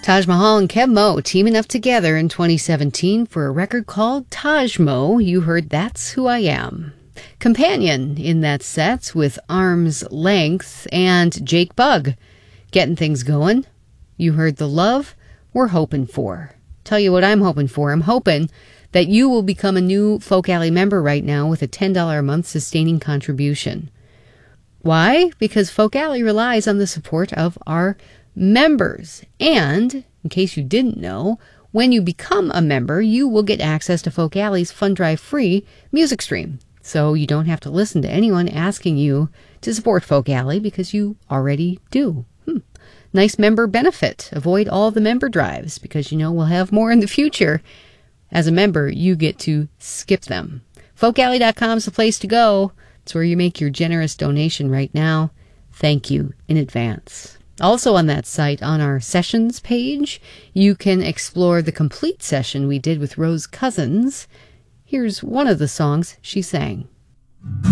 Taj Mahal and Kev Mo teaming up together in 2017 for a record called Taj Mo. You heard That's Who I Am. Companion in that set with Arm's Length and Jake Bugg. Getting things going. You heard The Love We're Hoping For. Tell you what I'm hoping for. I'm hoping that you will become a new Folk Alley member right now with a $10 a month sustaining contribution. Why? Because Folk Alley relies on the support of our members. And, in case you didn't know, when you become a member, you will get access to Folk Alley's Fund Drive free music stream. So you don't have to listen to anyone asking you to support Folk Alley because you already do. Nice member benefit. Avoid all the member drives because you know we'll have more in the future. As a member, you get to skip them. FolkAlley.com is the place to go. It's where you make your generous donation right now. Thank you in advance. Also on that site, on our sessions page, you can explore the complete session we did with Rose Cousins. Here's one of the songs she sang.